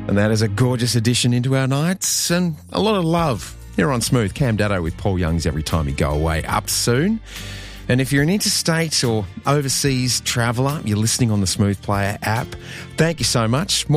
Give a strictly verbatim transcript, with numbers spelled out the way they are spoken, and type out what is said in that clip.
And that is a gorgeous addition into our nights and a lot of love here on Smooth. Cam Daddo with Paul Young's Every Time You Go Away up soon. And if you're an interstate or overseas traveller, you're listening on the Smooth Player app, thank you so much.